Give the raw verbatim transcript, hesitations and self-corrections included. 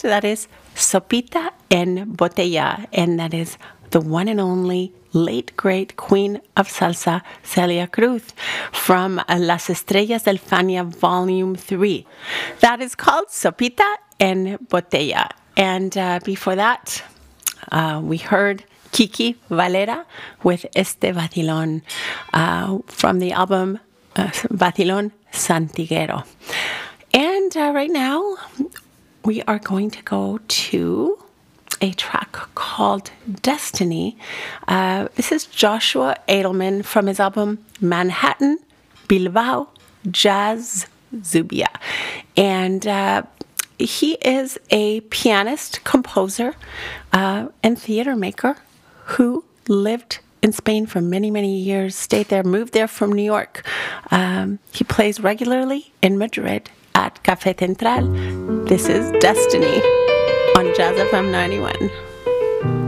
that is Sopita en Botella, and that is the one and only late great queen of salsa, Celia Cruz, from Las Estrellas del Fania Volume three. That is called Sopita en Botella. And uh, before that, uh, we heard Kiki Valera with Este Vacilón uh, from the album uh, Vacilón Santiguero. And uh, right now, we are going to go to a track called Destiny. Uh, this is Joshua Edelman from his album Manhattan, Bilbao, Jazz, Zubia. And uh, he is a pianist, composer, uh, and theater maker who lived in Spain for many, many years, stayed there, moved there from New York. Um, he plays regularly in Madrid at Café Central. This is Destiny on Jazz F M ninety-one.